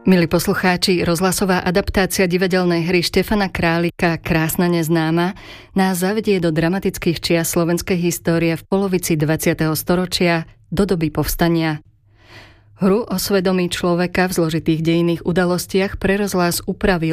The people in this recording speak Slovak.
Milí poslucháči, rozhlasová adaptácia divadelnej hry Štefana Králika Krásna neznáma nás zavedie do dramatických čias slovenskej histórie v polovici 20. storočia do doby povstania. Hru o svedomí človeka v zložitých dejinných udalostiach pre rozhlas upravil